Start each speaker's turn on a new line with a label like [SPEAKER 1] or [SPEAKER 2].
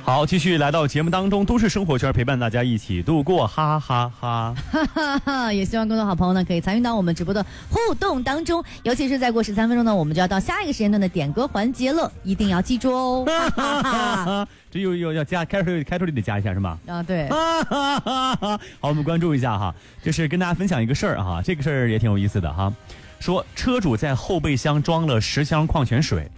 [SPEAKER 1] 好，继续来到节目当中，都市生活圈陪伴大家一起度过，哈哈哈
[SPEAKER 2] 哈！也希望更多好朋友呢可以参与到我们直播的互动当中，尤其是再过13分钟呢，我们就要到下一个时间段的点歌环节了，一定要记住哦！哈哈哈！
[SPEAKER 1] 这又要加开头里得加一下是吗？
[SPEAKER 2] 啊，对。
[SPEAKER 1] 好，我们关注一下哈，就是跟大家分享一个事儿哈，这个事儿也挺有意思的哈。说车主在后备箱装了10箱矿泉水，